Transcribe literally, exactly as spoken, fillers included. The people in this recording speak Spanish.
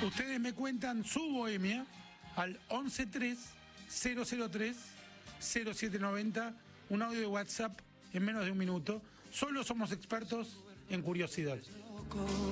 Ustedes me cuentan su bohemia al once tres cero cero tres cero siete noventa, un audio de WhatsApp en menos de un minuto. Solo somos expertos en curiosidad.